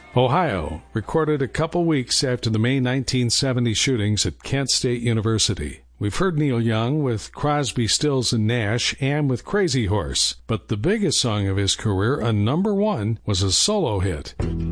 Ohio, recorded a couple weeks after the May 1970 shootings at Kent State University. We've heard Neil Young with Crosby, Stills, and Nash, and with Crazy Horse. But the biggest song of his career, a number one, was a solo hit.